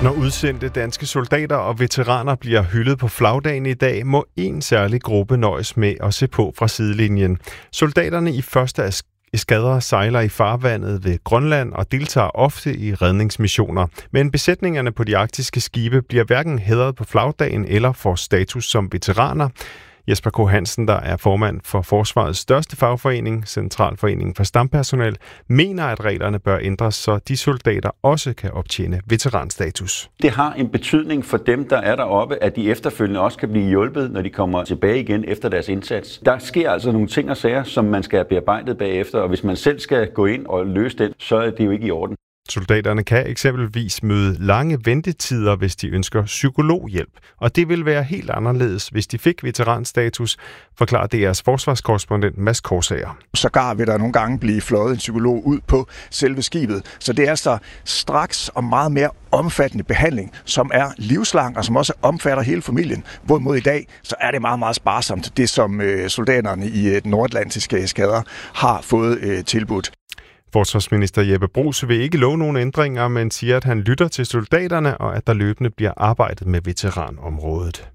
Når udsendte danske soldater og veteraner bliver hyldet på flagdagen i dag, må en særlig gruppe nøjes med at se på fra sidelinjen. Soldaterne i første eskadre sejler i farvandet ved Grønland og deltager ofte i redningsmissioner. Men besætningerne på de arktiske skibe bliver hverken hædret på flagdagen eller får status som veteraner. Jesper K. Hansen, der er formand for Forsvarets største fagforening, Centralforeningen for Stampersonel, mener, at reglerne bør ændres, så de soldater også kan optjene veteranstatus. Det har en betydning for dem, der er deroppe, at de efterfølgende også kan blive hjulpet, når de kommer tilbage igen efter deres indsats. Der sker altså nogle ting og sager, som man skal have bearbejdet bagefter, og hvis man selv skal gå ind og løse det, så er det jo ikke i orden. Soldaterne kan eksempelvis møde lange ventetider, hvis de ønsker psykologhjælp. Og det vil være helt anderledes, hvis de fik veteranstatus, forklarer DR's forsvarskorrespondent Mads Korsager. Sågar vil der nogle gange blive fløjet en psykolog ud på selve skibet. Så det er altså straks og meget mere omfattende behandling, som er livslang og som også omfatter hele familien. Hvorimod i dag, så er det meget, meget sparsomt, det som soldaterne i den nordatlantiske eskader har fået tilbudt. Forsvarsminister Jeppe Bruus vil ikke love nogen ændringer, men siger, at han lytter til soldaterne, og at der løbende bliver arbejdet med veteranområdet.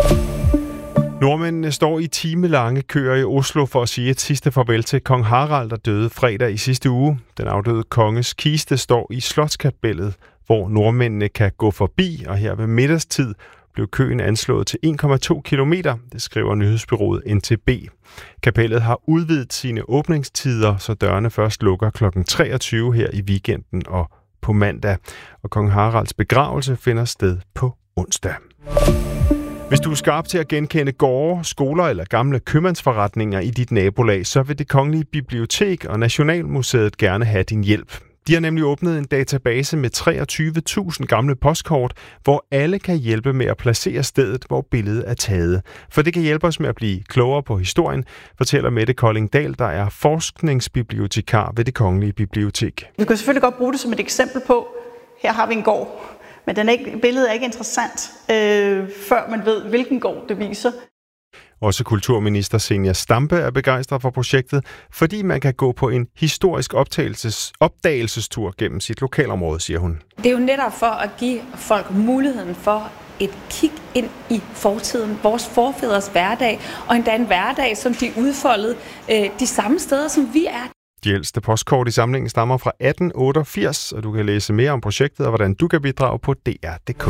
Nordmændene står i timelange køer i Oslo for at sige et sidste farvel til kong Harald, der døde fredag i sidste uge. Den afdøde konges kiste står i Slotskapellet, hvor nordmændene kan gå forbi, og her ved middagstid blev køen anslået til 1,2 kilometer, det skriver nyhedsbureauet NTB. Kapellet har udvidet sine åbningstider, så dørene først lukker kl. 23 her i weekenden og på mandag. Og kong Haralds begravelse finder sted på onsdag. Hvis du er skarp til at genkende gårde, skoler eller gamle købmandsforretninger i dit nabolag, så vil Det Kongelige Bibliotek og Nationalmuseet gerne have din hjælp. De har nemlig åbnet en database med 23.000 gamle postkort, hvor alle kan hjælpe med at placere stedet, hvor billedet er taget. For det kan hjælpe os med at blive klogere på historien, fortæller Mette Kolding-Dahl, der er forskningsbibliotekar ved Det Kongelige Bibliotek. Vi kan selvfølgelig godt bruge det som et eksempel på, her har vi en gård, men billedet er ikke interessant, før man ved, hvilken gård det viser. Også kulturminister Zenia Stampe er begejstret for projektet, fordi man kan gå på en historisk opdagelsestur gennem sit lokalområde, siger hun. Det er jo netop for at give folk muligheden for et kig ind i fortiden, vores forfædres hverdag, og endda en hverdag, som de udfoldede de samme steder, som vi er. De ældste postkort i samlingen stammer fra 1888, og du kan læse mere om projektet og hvordan du kan bidrage på dr.dk.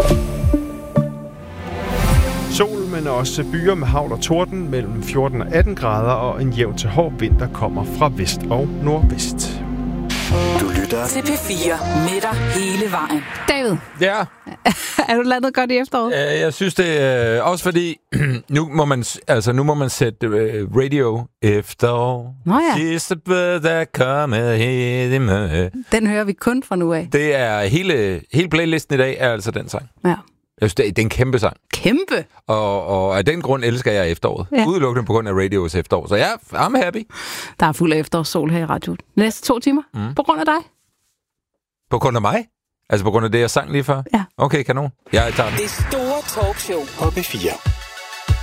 Sol, men også byer med hagl og torden mellem 14 og 18 grader, og en jævn til hård vind, der kommer fra vest og nordvest. Du lytter til P4 med dig hele vejen. David. Ja. Er du landet godt i efteråret? Jeg synes det også fordi nu må man sætte radio efterår. Nå ja. Sidste bød, der kommer helt. Den hører vi kun fra nu af. Det er hele playlisten i dag er altså den sang. Ja. Jeg synes, det er en kæmpe sang. Kæmpe? Og af den grund elsker jeg efteråret. Ja. Udelukkende på grund af radios efterår. Så ja, I'm happy. Der er fuld af efterårssol her i radioen. Næste 2 timer. På grund af dig. På grund af mig? Altså på grund af det, jeg sang lige før? Ja. Okay, kanon. Jeg tager den. Det store talkshow på P4.